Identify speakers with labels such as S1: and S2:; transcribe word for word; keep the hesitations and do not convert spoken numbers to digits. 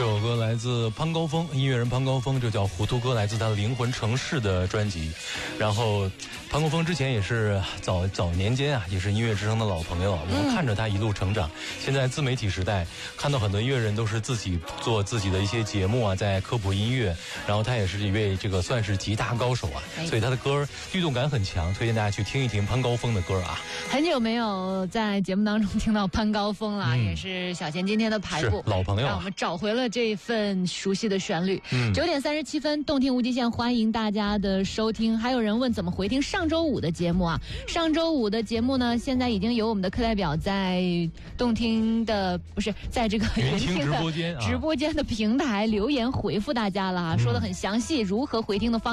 S1: 这首歌来自潘高峰，音乐人潘高峰，这叫《糊涂歌》，来自他《灵魂城市》的专辑。然后潘高峰之前也是早早年间啊，也是音乐之声的老朋友啊。我们看着他一路成长，嗯、现在自媒体时代，看到很多音乐人都是自己做自己的一些节目啊，在科普音乐。然后他也是一位这个算是吉他高手啊，所以他的歌律动感很强，推荐大家去听一听潘高峰的歌啊。
S2: 很久没有在节目当中听到潘高峰了，嗯、也是小贤今天的排布
S1: 老朋友、啊，
S2: 让我们找回了这份熟悉的旋律。嗯，九点三十七分，动听无极限，欢迎大家的收听。还有人问怎么回听上周五的节目啊？上周五的节目呢，现在已经有我们的课代表在动听的不是在这个
S1: 云听直播间、
S2: 啊、直播间的平台留言回复大家了，说的很详细，如何回听的方式。